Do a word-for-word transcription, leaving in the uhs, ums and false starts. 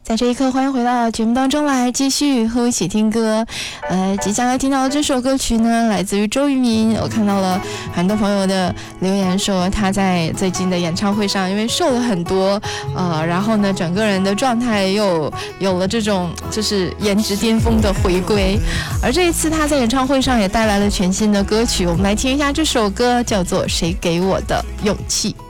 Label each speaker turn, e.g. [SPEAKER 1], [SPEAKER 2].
[SPEAKER 1] 在这一刻，欢迎回到节目当中来，继续和我一起听歌。呃，即将要听到的这首歌曲呢，来自于周渝民。我看到了很多朋友的留言说，他在最近的演唱会上，因为瘦了很多，呃，然后呢，整个人的状态又有了这种就是颜值巅峰的回归。而这一次他在演唱会上也带来了全新的歌曲，我们来听一下这首歌，叫做《谁给我的勇气》。